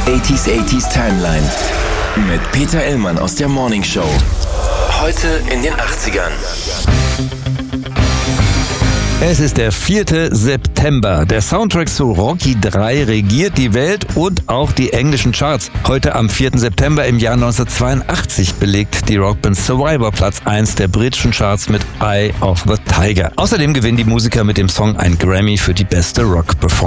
80s Timeline mit Peter Illmann aus der Morning Show. Heute in den 80ern. Es ist der 4. September. Der Soundtrack zu Rocky 3 regiert die Welt und auch die englischen Charts. Heute am 4. September im Jahr 1982 belegt die Rockband Survivor Platz 1 der britischen Charts mit Eye of the Tiger. Außerdem gewinnen die Musiker mit dem Song ein Grammy für die beste Rock-Performance.